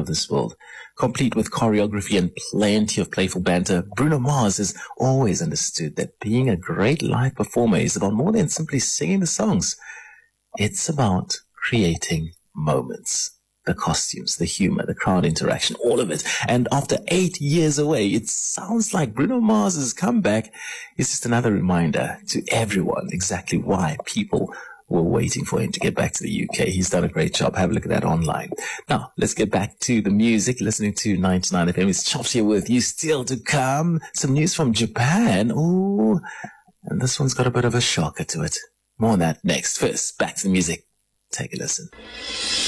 of this world. Complete with choreography and plenty of playful banter, Bruno Mars has always understood that being a great live performer is about more than simply singing the songs. It's about creating moments. The costumes, the humor, the crowd interaction, all of it. And after 8 years away, it sounds like Bruno Mars' comeback is just another reminder to everyone exactly why people were waiting for him to get back to the UK. He's done a great job. Have a look at that online. Now, let's get back to the music. Listening to 99 FM. It's Chops here with you. Still to come, some news from Japan. Ooh, and this one's got a bit of a shocker to it. More on that next. First, back to the music. Take a listen.